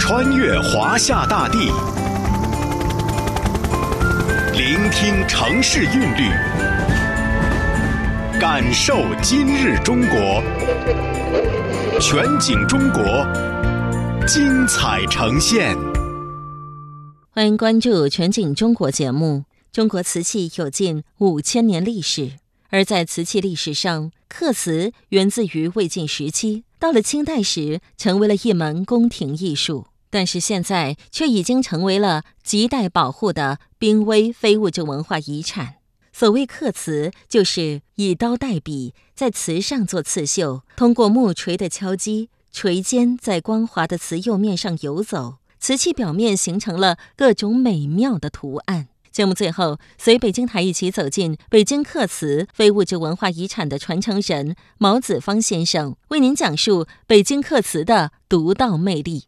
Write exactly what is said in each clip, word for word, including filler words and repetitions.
穿越华夏大地，聆听城市韵律，感受今日中国。全景中国，精彩呈现。 欢迎关注全景中国节目。中国瓷器有近五千年历史，而在瓷器历史上，刻瓷源自于魏晋时期，到了清代时成为了一门宫廷艺术，但是现在却已经成为了亟待保护的濒危非物质文化遗产。所谓刻瓷，就是以刀代笔，在瓷上做刺绣，通过木锤的敲击，锤尖在光滑的瓷釉面上游走，瓷器表面形成了各种美妙的图案。节目最后，随北京台一起走进北京刻瓷非物质文化遗产的传承人毛子芳先生，为您讲述北京刻瓷的独到魅力。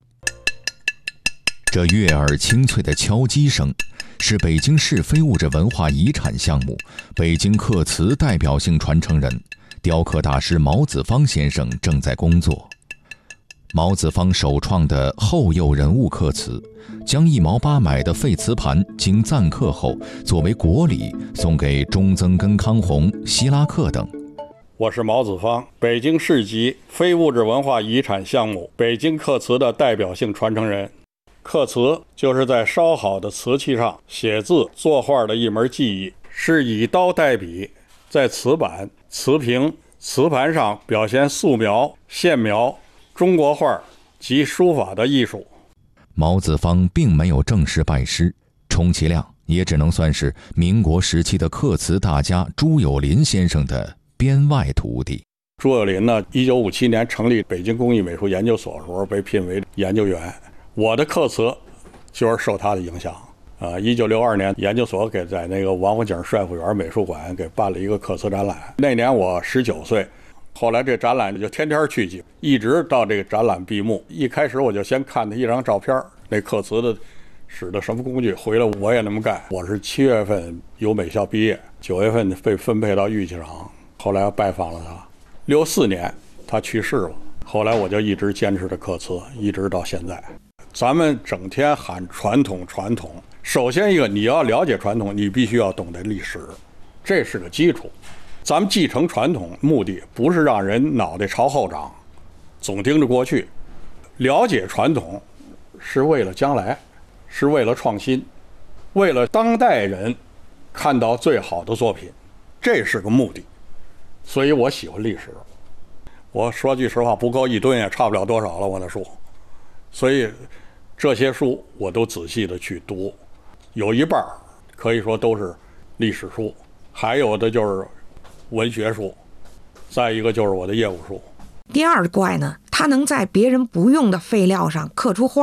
这悦耳清脆的敲击声，是北京市非物质文化遗产项目北京刻瓷代表性传承人、雕刻大师毛子芳先生正在工作。毛子芳首创的后釉人物刻瓷，将一毛八买的废瓷盘经暂刻后，作为国礼送给中曾根康弘、希拉克等。 我是毛子芳，北京市级非物质文化遗产项目北京刻瓷的代表性传承人。刻瓷就是在烧好的瓷器上写字作画的一门技艺，是以刀代笔，在瓷板、瓷瓶、瓷盘上表现素描、线描、中国画及书法的艺术。 毛子芳并没有正式拜师，充其量也只能算是民国时期的刻瓷大家朱友霖先生的编外徒弟。 朱友霖呢，一九五七年成立北京工艺美术研究所的时候被聘为研究员，我的刻瓷就是受他的影响啊。一九六二年，研究所给在那个王府井帅府园美术馆给办了一个刻瓷展览，那年我十九岁。后来这展览就天天去去，一直到这个展览闭幕。一开始我就先看他一张照片，那刻瓷的使的什么工具，回来我也那么干。我是七月份由美校毕业，九月份被分配到玉器厂，后来拜访了他。六四年他去世了，后来我就一直坚持着刻瓷，一直到现在。咱们整天喊传统传统，首先一个你要了解传统，你必须要懂得历史，这是个基础。咱们继承传统目的不是让人脑袋朝后长，总盯着过去，了解传统是为了将来，是为了创新，为了当代人看到最好的作品，这是个目的。所以我喜欢历史，我说句实话，不够一吨也差不了多少了，我的书。所以这些书我都仔细的去读，有一半可以说都是历史书，还有的就是文学书，再一个就是我的业务书。 第二怪呢，它能在别人不用的废料上刻出花。